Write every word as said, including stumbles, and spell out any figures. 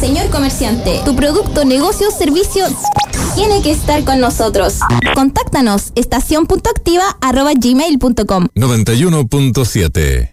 Señor comerciante, tu producto, negocio, servicio tiene que estar con nosotros. Contáctanos estación punto activa arroba gmail punto com. noventa y uno punto siete